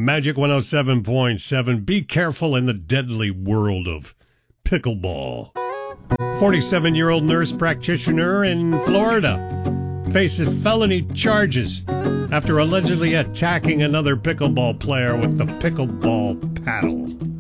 Magic 107.7. Be careful in the deadly world of pickleball. 47-year-old nurse practitioner in Florida faces felony charges after allegedly attacking another pickleball player with the pickleball paddle.